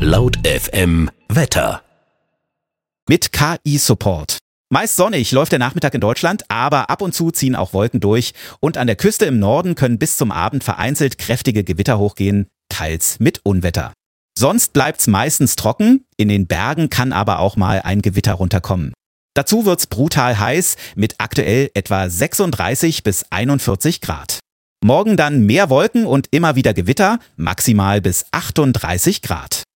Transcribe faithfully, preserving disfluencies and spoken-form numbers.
Laut F M Wetter. Mit K I-Support. Meist sonnig läuft der Nachmittag in Deutschland, aber ab und zu ziehen auch Wolken durch und an der Küste im Norden können bis zum Abend vereinzelt kräftige Gewitter hochgehen, teils mit Unwetter. Sonst bleibt's meistens trocken, in den Bergen kann aber auch mal ein Gewitter runterkommen. Dazu wird's brutal heiß mit aktuell etwa sechsunddreißig bis einundvierzig Grad. Morgen dann mehr Wolken und immer wieder Gewitter, maximal bis achtunddreißig Grad.